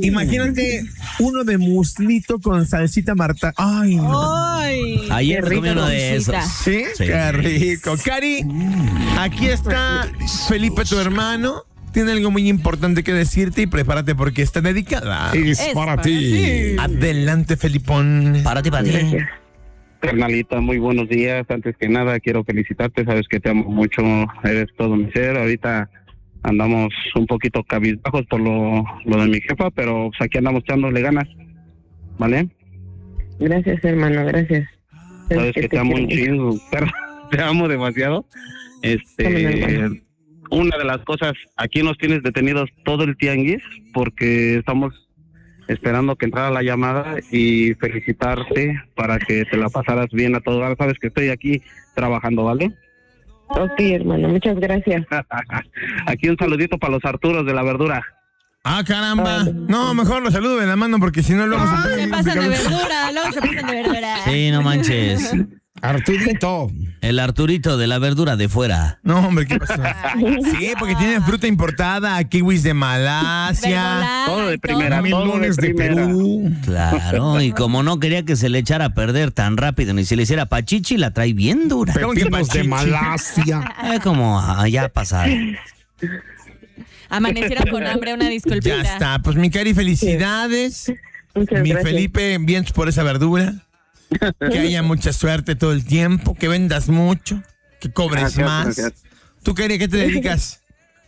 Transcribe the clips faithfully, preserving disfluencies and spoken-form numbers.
Imagínate uno de muslito con salsita Marta. Ay, no. Ay, ayer comí uno de esos. ¿Sí? Sí. Qué rico. Cari, aquí está Felipe, tu hermano. Tiene algo muy importante que decirte y prepárate porque está dedicada. Es, es para, para ti. ti. Adelante, Felipón. Para ti, para ti. Carnalita, muy buenos días. Antes que nada, quiero felicitarte. Sabes que te amo mucho. Eres todo mi ser. Ahorita andamos un poquito cabizbajos por lo, lo de mi jefa, pero pues aquí andamos echándole ganas. ¿Vale? Gracias, hermano. Gracias. Sabes que, que te, te amo un chingo, pero te amo demasiado. Este... Una de las cosas, aquí nos tienes detenidos todo el tianguis porque estamos esperando que entrara la llamada y felicitarte para que te la pasaras bien a todo. Sabes que estoy aquí trabajando, ¿vale? Ok, hermano, muchas gracias. Aquí un saludito para los Arturos de la verdura. Ah, caramba. No, mejor los saludo de la mano porque si no luego ah, se, se pasan de verdura, luego se pasan de verdura. Sí, no manches. Arturito. El Arturito de la verdura de fuera. No, hombre, ¿qué pasó? Sí, porque tienen fruta importada, kiwis de Malasia. Todo de primera, melones de, de Perú. Claro, y como no quería que se le echara a perder tan rápido ni se le hiciera pachichi, la trae bien dura. Pepinos de Malasia. Es como allá pasado. Amanecieron con hambre, una disculpita. Ya está, pues mi Cari, felicidades. Muchas mi gracias. Felipe, bien por esa verdura. Que haya mucha suerte todo el tiempo, que vendas mucho, que cobres gracias, más. Gracias. ¿Tú, Cari, a qué te dedicas?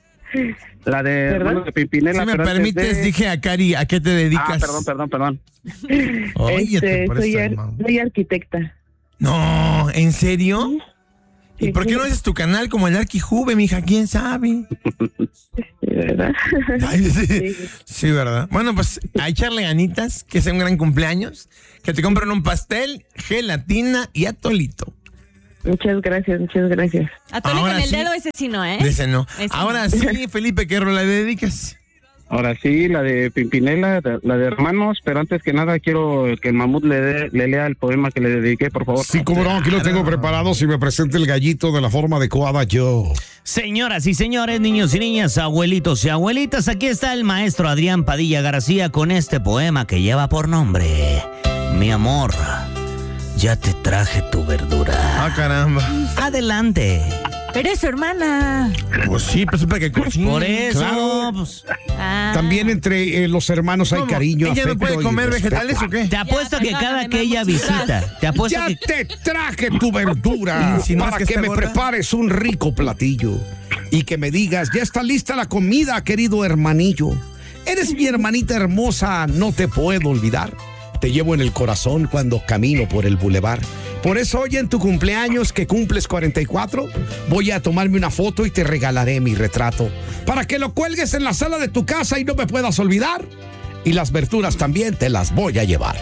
La de, bueno, de Pimpinela. Si me permites, de... dije a Cari, ¿a qué te dedicas? Ah, perdón, perdón, perdón. Este, soy, ar soy arquitecta. No, ¿en serio? Sí, ¿Y por qué sí. no haces tu canal como el Arquijube, mija? ¿Quién sabe? ¿Verdad? Ay, sí. Sí. Sí, ¿verdad? Bueno, pues a echarle ganitas, que sea un gran cumpleaños, que te compren un pastel, gelatina y atolito. Muchas gracias, muchas gracias. Atole con el sí. dedo, ese sí no, ¿eh? Ese no. Ese Ahora no. sí, Felipe, ¿qué rola le dedicas? Ahora sí, la de Pimpinela, la de Hermanos, pero antes que nada quiero que el Mamut le, de, le lea el poema que le dediqué, por favor. Sí, cómo no, aquí lo tengo preparado. Si me presenta el gallito de la forma adecuada, yo. Señoras y señores, niños y niñas, abuelitos y abuelitas, aquí está el maestro Adrián Padilla García con este poema que lleva por nombre Mi amor, ya te traje tu verdura. Ah, caramba. Adelante. Pero es su hermana. Pues sí, pues para que cocine. Por eso, Claro. pues, Ah. También entre eh, los hermanos hay ¿Cómo? cariño, ¿Ella no afecto puede y comer respeto. vegetales o qué? te apuesto Ya, que cada perdóname, que ella muchachas. visita, te apuesto Ya que te traje tu verdura ¿Y si no es para que que, está me gorda? prepares un rico platillo y que me digas, ya está lista la comida, querido hermanillo. Eres mi hermanita hermosa, no te puedo olvidar. Te llevo en el corazón cuando camino por el bulevar. Por eso hoy en tu cumpleaños, que cumples cuarenta y cuatro, voy a tomarme una foto y te regalaré mi retrato para que lo cuelgues en la sala de tu casa y no me puedas olvidar. Y las verduras también te las voy a llevar.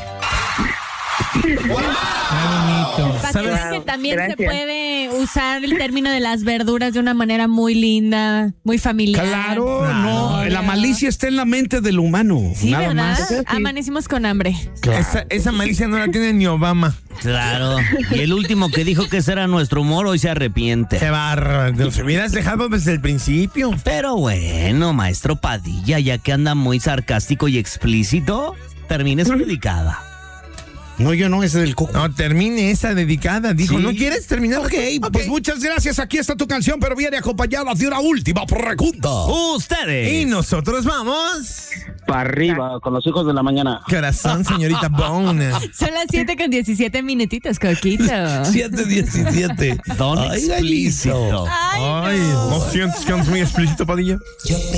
Qué bonito. Para que ¿Sabes? vean que también Gracias. se puede usar el término de las verduras de una manera muy linda, muy familiar. Claro, Claro. no, la malicia está en la mente del humano. Sí, nada ¿verdad? más. Eso sí. Amanecimos con hambre. Claro. Esa, esa malicia no la tiene ni Obama. claro. Y el último que dijo que ese era nuestro humor hoy se arrepiente. Qué bárbaro. Nos hubieras dejado desde el principio. Pero bueno, maestro Padilla, ya que anda muy sarcástico y explícito, termine su dedicada. No, yo no, ese del coco. No, termine esa dedicada. Dijo, Sí. ¿no quieres terminar? Ok, pues muchas gracias. Aquí está tu canción, pero viene acompañada de una última pregunta. Ustedes. Y nosotros vamos. Para arriba, con los hijos de la mañana. Corazón, señorita Bone. Son las siete con diecisiete minutitos, Coquito. siete diecisiete. Don Ay, explícito. Ay, Ay, no. ¿no sientes que es muy explícito, Padilla? Yo